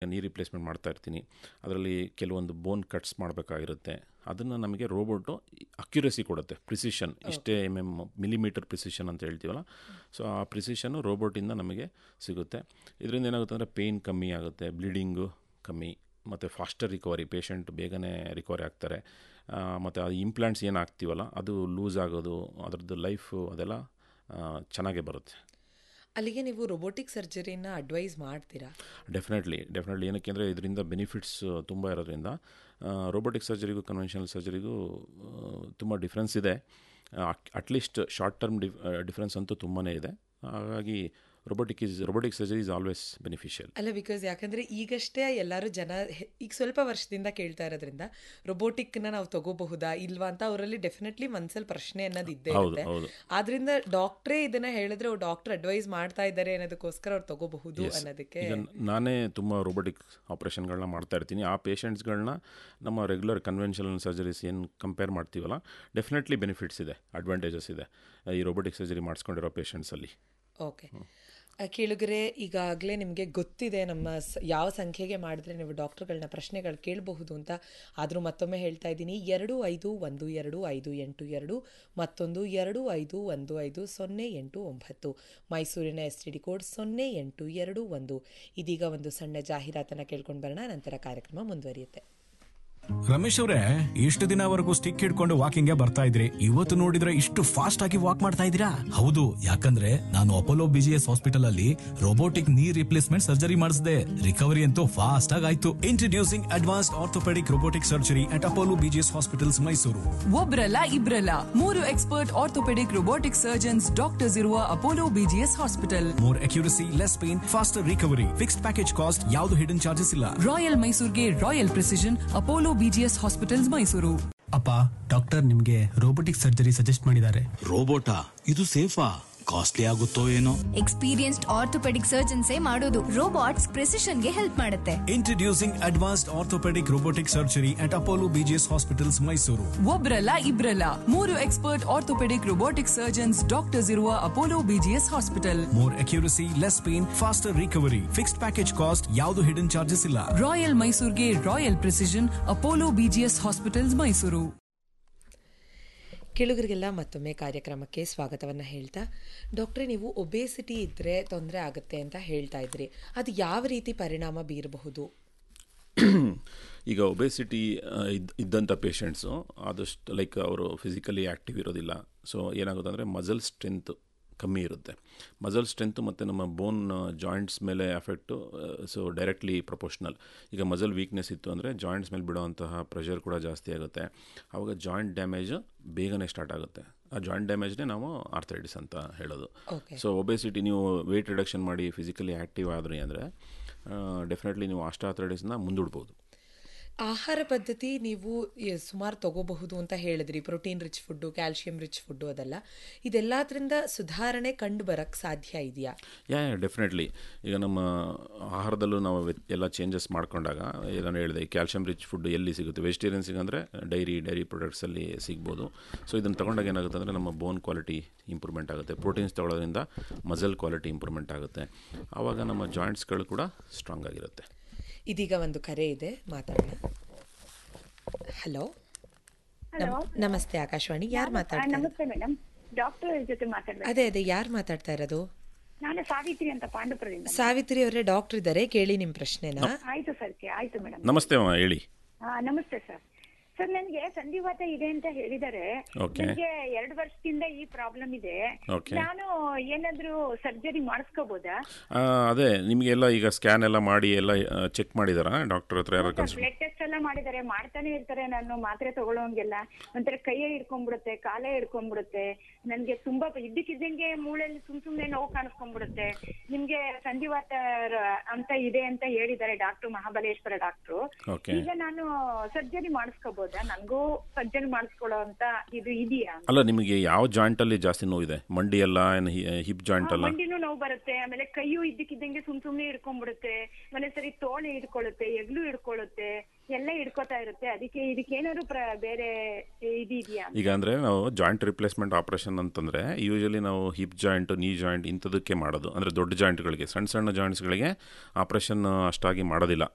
ನೀ ರಿಪ್ಲೇಸ್ಮೆಂಟ್ ಮಾಡ್ತಾ ಇರ್ತೀನಿ. ಅದರಲ್ಲಿ ಕೆಲವೊಂದು ಬೋನ್ ಕಟ್ಸ್ ಮಾಡಬೇಕಾಗಿರುತ್ತೆ. ಅದನ್ನು ನಮಗೆ ರೋಬೋಟು ಅಕ್ಯುರಸಿ ಕೊಡುತ್ತೆ, ಪ್ರಿಸಿಷನ್, ಇಷ್ಟೇ ಮಿಲಿಮೀಟರ್ ಪ್ರಿಸಿಷನ್ ಅಂತ ಹೇಳ್ತೀವಲ್ಲ. ಸೊ ಆ ಪ್ರಿಸಿಷನ್ನು ರೋಬೋಟಿಂದ ನಮಗೆ ಸಿಗುತ್ತೆ. ಇದರಿಂದ ಏನಾಗುತ್ತೆ ಅಂದರೆ ಪೇಯ್ನ್ ಕಮ್ಮಿ ಆಗುತ್ತೆ, ಬ್ಲೀಡಿಂಗು ಕಮ್ಮಿ, ಮತ್ತು ಫಾಸ್ಟರ್ ರಿಕವರಿ, ಪೇಷಂಟ್ ಬೇಗನೆ ರಿಕವರಿ ಆಗ್ತಾರೆ. ಮತ್ತು ಆ ಇಂಪ್ಲಾಂಟ್ಸ್ ಏನು ಹಾಕ್ತೀವಲ್ಲ ಅದು ಲೂಸ್ ಆಗೋದು, ಅದರದ್ದು ಲೈಫು ಅದೆಲ್ಲ ಚೆನ್ನಾಗೇ ಬರುತ್ತೆ. ಅಲ್ಲಿಗೆ ನೀವು ರೋಬೋಟಿಕ್ ಸರ್ಜರಿನ ಅಡ್ವೈಸ್ ಮಾಡ್ತೀರಾ? ಡೆಫಿನೆಟ್ಲಿ ಏನಕ್ಕೆ ಅಂದರೆ ಇದರಿಂದ ಬೆನಿಫಿಟ್ಸ್ ತುಂಬ ಇರೋದ್ರಿಂದ. ರೋಬೋಟಿಕ್ ಸರ್ಜರಿಗೂ ಕನ್ವೆನ್ಷನಲ್ ಸರ್ಜರಿಗೂ ತುಂಬ ಡಿಫ್ರೆನ್ಸ್ ಇದೆ. ಅಟ್ಲೀಸ್ಟ್ ಶಾರ್ಟ್ ಟರ್ಮ್ ಡಿಫ್ರೆನ್ಸ್ ಅಂತೂ ತುಂಬಾ ಇದೆ. ಹಾಗಾಗಿ robotic surgery is always beneficial. ಅಲ್ಲ, ಬಿಕಾಸ್ ಯಾಕಂದರೆ ಈಗಷ್ಟೇ ಎಲ್ಲರೂ ಜನ ಈಗ ಸ್ವಲ್ಪ ವರ್ಷದಿಂದ ಕೇಳ್ತಾ ಇರೋದ್ರಿಂದ ರೋಬೋಟಿಕ್ನ ನಾವು ತಗೋಬಹುದಾ ಇಲ್ವಾ ಅಂತ ಅವರಲ್ಲಿ ಡೆಫಿನೆಟ್ಲಿ ಮನಸ್ಸಲ್ಲಿ ಪ್ರಶ್ನೆ ಅನ್ನೋದು ಇದ್ದೇ ಇರುತ್ತೆ. ಆದ್ರಿಂದ ಡಾಕ್ಟ್ರೇ ಇದನ್ನ ಹೇಳಿದ್ರೆ ಡಾಕ್ಟರ್ ಅಡ್ವೈಸ್ ಮಾಡ್ತಾ ಇದ್ದಾರೆ ಅನ್ನೋದಕ್ಕೋಸ್ಕರ ಅವ್ರು ತಗೋಬಹುದು ಅನ್ನೋದಕ್ಕೆ. ನಾನೇ ತುಂಬ ರೋಬೋಟಿಕ್ ಆಪ್ರೇಷನ್ಗಳನ್ನ ಮಾಡ್ತಾ ಇರ್ತೀನಿ. ಆ ಪೇಷಂಟ್ಸ್ಗಳನ್ನ ನಮ್ಮ ರೆಗ್ಯುಲರ್ ಕನ್ವೆನ್ಷನಲ್ ಸರ್ಜರೀಸ್ ಏನು ಕಂಪೇರ್ ಮಾಡ್ತೀವಲ್ಲ, ಡೆಫಿನೆಟ್ಲಿ ಬೆನಿಫಿಟ್ಸ್ ಇದೆ, ಅಡ್ವಾಂಟೇಜಸ್ ಇದೆ ಈ ರೋಬೋಟಿಕ್ ಸರ್ಜರಿ ಮಾಡಿಸ್ಕೊಂಡಿರೋ ಪೇಷಂಟ್ಸಲ್ಲಿ. ಓಕೆ ಕೇಳುಗರೆ, ಈಗಾಗಲೇ ನಿಮಗೆ ಗೊತ್ತಿದೆ ನಮ್ಮ ಯಾವ ಸಂಖ್ಯೆಗೆ ಮಾಡಿದ್ರೆ ನೀವು ಡಾಕ್ಟರ್ಗಳನ್ನ ಪ್ರಶ್ನೆಗಳು ಕೇಳಬಹುದು ಅಂತ. ಆದರೂ ಮತ್ತೊಮ್ಮೆ ಹೇಳ್ತಾ ಇದ್ದೀನಿ, 25125882, ಮತ್ತೊಂದು 25150889, ಮೈಸೂರಿನ STD ಕೋಡ್ 0821. ಇದೀಗ ಒಂದು ಸಣ್ಣ ಜಾಹೀರಾತನ್ನು ಕೇಳ್ಕೊಂಡು ಬರೋಣ, ನಂತರ ಕಾರ್ಯಕ್ರಮ ಮುಂದುವರಿಯುತ್ತೆ. ರಮೇಶ್ ಅವರೇ, ಇಷ್ಟು ದಿನವರೆಗೂ ಸ್ಟಿಕ್ ಹಿಡ್ಕೊಂಡು ವಾಕಿಂಗ್ ಬರ್ತಾ ಇದ್ರಿ, ಇವತ್ತು ನೋಡಿದ್ರೆ ಇಷ್ಟು ಫಾಸ್ಟ್ ಆಗಿ ವಾಕ್ ಮಾಡ್ತಾ ಇದ್ದೀರಾ? ಹೌದು, ಯಾಕಂದ್ರೆ ನಾನು ಅಪೋಲೋ BGS ಹಾಸ್ಪಿಟಲ್ ಅಲ್ಲಿ ರೋಬೋಟಿಕ್ ನೀ ರಿಪ್ಲೇಸ್ಮೆಂಟ್ ಸರ್ಜರಿ ಮಾಡಿಸಿದೆ. ರಿಕವರಿ ಅಂತೂ ಫಾಸ್ಟ್ ಆಗಿ ಆಯ್ತು. Introducing advanced orthopaedic robotic surgery at Apollo BGS hospitals, Mysuru. ಒಬ್ರಲ್ಲ ಇಬ್ರಲ್ಲ 3 expert orthopaedic robotic surgeons doctors ಇರುವ Apollo BGS hospital. More accuracy, less pain, faster recovery, fixed package cost, ಯಾವುದು hidden charges ಇಲ್ಲ. Royal ಮೈಸೂರ್ಗೆ royal precision, Apollo BGS hospitals, Mysuru. ಅಪ್ಪ, doctor ನಿಮ್ಗೆ robotic surgery suggest ಮಾಡಿದ್ದಾರೆ. ರೋಬೋಟಾ? ಇದು ಸೇಫಾ? Costly ಆಗುತ್ತೋ ಏನೋ? Experienced orthopaedic ಸರ್ಜನ್ಸೇ ಮಾಡೋದು. ರೋಬೋಟ್ಸ್ ಪ್ರಿಸಿಷನ್ ಗೆ ಹೆಲ್ಪ್ ಮಾಡುತ್ತೆ. Introducing advanced orthopaedic robotic surgery at Apollo BGS hospitals, Mysuru. ಒಬ್ರಲ್ಲ ಇಬ್ರಲ್ಲ 3 expert orthopaedic robotic surgeons doctors ಇರುವ Apollo BGS hospital. More accuracy, less pain, faster recovery, fixed package cost, ಯಾವುದು hidden charges ಇಲ್ಲ. Royal ಮೈಸೂರ್ಗೆ royal precision, Apollo BGS hospitals, Mysuru. ಕೇಳುಗರಿಗೆಲ್ಲ ಮತ್ತೊಮ್ಮೆ ಕಾರ್ಯಕ್ರಮಕ್ಕೆ ಸ್ವಾಗತವನ್ನು ಹೇಳ್ತಾ, ಡಾಕ್ಟ್ರೇ, ನೀವು ಒಬೇಸಿಟಿ ಇದ್ದರೆ ತೊಂದರೆ ಆಗುತ್ತೆ ಅಂತ ಹೇಳ್ತಾ ಇದ್ರಿ. ಅದು ಯಾವ ರೀತಿ ಪರಿಣಾಮ ಬೀರಬಹುದು? ಈಗ ಒಬೇಸಿಟಿ ಇದ್ದಂಥ ಪೇಷಂಟ್ಸು ಆದಷ್ಟು ಅವರು ಫಿಸಿಕಲಿ ಆ್ಯಕ್ಟಿವ್ ಇರೋದಿಲ್ಲ. ಸೊ ಏನಾಗುತ್ತೆ ಅಂದರೆ ಮಸಲ್ ಸ್ಟ್ರೆಂತ್ ಕಮ್ಮಿ ಇರುತ್ತೆ. ಮಸಲ್ ಸ್ಟ್ರೆಂತು ಮತ್ತು ನಮ್ಮ ಬೋನ್ ಜಾಯಿಂಟ್ಸ್ ಮೇಲೆ ಎಫೆಕ್ಟು ಸೊ ಡೈರೆಕ್ಟ್ಲಿ ಪ್ರಪೋರ್ಷ್ನಲ್. ಈಗ ಮಸಲ್ ವೀಕ್ನೆಸ್ ಇತ್ತು ಅಂದರೆ ಜಾಯಿಂಟ್ಸ್ ಮೇಲೆ ಬಿಡೋವಂತಹ ಪ್ರೆಷರ್ ಕೂಡ ಜಾಸ್ತಿ ಆಗುತ್ತೆ. ಆವಾಗ ಜಾಯಿಂಟ್ ಡ್ಯಾಮೇಜು ಬೇಗನೆ ಸ್ಟಾರ್ಟ್ ಆಗುತ್ತೆ. ಆ ಜಾಯಿಂಟ್ ಡ್ಯಾಮೇಜ್ನೇ ನಾವು ಆರ್ಥರೈಟಿಸ್ ಅಂತ ಹೇಳೋದು. ಸೊ ಒಬೇಸಿಟಿ, ನೀವು ವೆಯ್ಟ್ ರಿಡಕ್ಷನ್ ಮಾಡಿ ಫಿಸಿಕಲಿ ಆ್ಯಕ್ಟಿವ್ ಆದ್ರಿ ಅಂದರೆ ಡೆಫಿನೆಟ್ಲಿ ನೀವು ಆರ್ಥರೈಟಿಸ್ನ ಮುಂದೂಡ್ಬೋದು. ಆಹಾರ ಪದ್ಧತಿ ನೀವು ಸುಮಾರು ತಗೋಬಹುದು ಅಂತ ಹೇಳಿದ್ರಿ. Protein rich food, calcium rich food, ಇದೆಲ್ಲದರಿಂದ ಸುಧಾರಣೆ ಕಂಡು ಬರೋಕ್ಕೆ ಸಾಧ್ಯ ಇದೆಯಾ? ಡೆಫಿನೆಟ್ಲಿ. ಈಗ ನಮ್ಮ ಆಹಾರದಲ್ಲೂ ನಾವು ಎಲ್ಲ ಚೇಂಜಸ್ ಮಾಡ್ಕೊಂಡಾಗ, ನಾನು ಹೇಳಿದೆ ಕ್ಯಾಲ್ಶಿಯಂ ರಿಚ್ ಫುಡ್ ಎಲ್ಲಿ ಸಿಗುತ್ತೆ, ವೆಜಿಟೇರಿಯನ್ಸಿಗೆ ಅಂದರೆ ಡೈರಿ ಪ್ರಾಡಕ್ಟ್ಸಲ್ಲಿ ಸಿಗ್ಬೋದು. ಸೊ ಇದನ್ನು ತೊಗೊಂಡಾಗ ಏನಾಗುತ್ತೆ ಅಂದರೆ ನಮ್ಮ ಬೋನ್ ಕ್ವಾಲಿಟಿ ಇಂಪ್ರೂವ್ಮೆಂಟ್ ಆಗುತ್ತೆ. ಪ್ರೋಟೀನ್ಸ್ ತೊಗೊಳೋದ್ರಿಂದ ಮಸಲ್ ಕ್ವಾಲಿಟಿ ಇಂಪ್ರೂವ್ಮೆಂಟ್ ಆಗುತ್ತೆ. ಆವಾಗ ನಮ್ಮ ಜಾಯಿಂಟ್ಸ್ಗಳು ಕೂಡ ಸ್ಟ್ರಾಂಗ್ ಆಗಿರುತ್ತೆ. ಇದೀಗ ಒಂದು ಕರೆ ಇದೆ, ಮಾತಾಡೋಣ. ಹಲೋ, ನಮಸ್ತೆ, ಆಕಾಶವಾಣಿ. ಯಾರು ಮಾತಾಡ್ತಾರೆ? ನಮಸ್ತೆ ಮೇಡಮ್, ಡಾಕ್ಟರ್ ಜೊತೆ ಮಾತಾಡ್ಬೇಕು. ಅದೇ ಯಾರು ಮಾತಾಡ್ತಾ ಇರೋದು? ನಾನು ಸಾವಿತ್ರಿ ಅಂತ, ಪಾಂಡುಪುರದಿಂದ. ಸಾವಿತ್ರಿ ಅವರೇ, ಡಾಕ್ಟರ್ ಇದ್ದಾರೆ, ಕೇಳಿ ನಿಮ್ಮ ಪ್ರಶ್ನೆನ. ಆಯ್ತು ಸರ್, ಆಯ್ತು ಮೇಡಮ್. ನಮಸ್ತೆ ಹೇಳಿ. ನಮಸ್ತೆ ಸರ್. ಸರ್, ನನಗೆ ಸಂಧಿವಾತ ಇದೆ ಅಂತ ಹೇಳಿದ್ದಾರೆ. ನನಗೆ 2 ವರ್ಷದಿಂದ ಈ ಪ್ರಾಬ್ಲಮ್ ಇದೆ. ನಾನು ಏನಾದ್ರೂ ಸರ್ಜರಿ ಮಾಡಿಸ್ಕೋಬಹುದಾ? ಅದೇ ನಿಮಗೆಲ್ಲ ಈಗ ಸ್ಕ್ಯಾನ್ ಎಲ್ಲ ಮಾಡಿ ಎಲ್ಲ ಚೆಕ್ ಮಾಡಿದಾರಾ ಡಾಕ್ಟರ್ ಹತ್ರ? ಬ್ಲಡ್ ಟೆಸ್ಟ್ ಎಲ್ಲ ಮಾಡಿದ್ದಾರೆ, ಮಾಡ್ತಾನೆ ಇರ್ತಾರೆ. ನಾನು ಮಾತ್ರೆ ತಗೊಳ್ಳೋಂಗೆಲ್ಲ ಒಂಥರ ಕೈಯೇ ಹಿಡ್ಕೊಂಡ್ಬಿಡುತ್ತೆ, ಕಾಲೇ ಹಿಡ್ಕೊಂಡ್ಬಿಡುತ್ತೆ. ನನ್ಗೆ ತುಂಬಾ ಇದ್ದಕ್ಕಿದ್ದಂಗೆ ಮೂಳೆಯಲ್ಲಿ ಸುಮ್ನೆ ನೋವು ಕಾಣಿಸ್ಕೊಂಡ್ಬಿಡುತ್ತೆ. ನಿಮ್ಗೆ ಸಂಧಿವಾತ ಅಂತ ಇದೆ ಅಂತ ಹೇಳಿದ್ದಾರೆ ಡಾಕ್ಟರ್, ಮಹಾಬಲೇಶ್ವರ ಡಾಕ್ಟ್ರು. ಈಗ ನಾನು ಸರ್ಜರಿ ಮಾಡಿಸ್ಕೋಬಹುದು? ನನಗೂ ಸರ್ಜರಿ ಮಾಡಿಸ್ಕೊಳ್ಳೋ ಅಂತ ಇದು ಇದೆಯಾ? ಅಲ್ಲ, ನಿಮಗೆ ಯಾವ ಜಾಯಿಂಟ್ ಅಲ್ಲಿ ಜಾಸ್ತಿ ನೋವಿದೆ? ಮಂಡಿ ಅಲ್ಲ, ಹಿಪ್ ಜಾಯಿಂಟ್ ಅಲ್ಲ? ಮಂಡಿನೂ ನೋವು ಬರುತ್ತೆ, ಆಮೇಲೆ ಕೈಯು ಇದ್ದಕ್ಕಿದ್ದಂಗೆ ಸುಮ್ನೆ ಹಿಡ್ಕೊಂಡ್ಬಿಡುತ್ತೆ. ಒಂದೇ ಸರಿ ತೋಳೆ ಹಿಡ್ಕೊಳ್ಳುತ್ತೆ, ಎಗ್ಲು ಹಿಡ್ಕೊಳ್ಳುತ್ತೆ, ಎಲ್ಲ ಹಿಡ್ಕೋತಾ ಇರುತ್ತೆ. ಇದಕ್ಕೇನಾದ್ರು ಬೇರೆ ಇದೆಯಾ? ಈಗ ಅಂದ್ರೆ ನಾವು ಜಾಯಿಂಟ್ ರಿಪ್ಲೇಸ್ಮೆಂಟ್ ಆಪರೇಷನ್ ಅಂತಂದ್ರೆ ಯೂಶಲಿ ನಾವು ಹಿಪ್ ಜಾಯಿಂಟ್, ನೀ ಜಾಯಿಂಟ್ ಇಂಥದಕ್ಕೆ ಮಾಡೋದು. ಅಂದ್ರೆ ದೊಡ್ಡ ಜಾಯಿಂಟ್ಗಳಿಗೆ, ಸಣ್ಣ ಜಾಯಿಂಟ್ಸ್ಗಳಿಗೆ ಆಪರೇಷನ್ ಅಷ್ಟಾಗಿ ಮಾಡೋದಿಲ್ಲ.